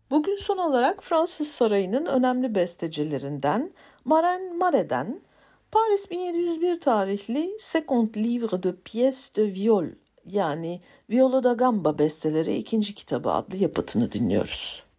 Bugün son olarak Fransız Sarayı'nın önemli bestecilerinden Maren Mare'den Paris 1701 tarihli Second Livre de Pièces de Viol yani Viola da Gamba besteleri 2. kitabı adlı yapıtını dinliyoruz.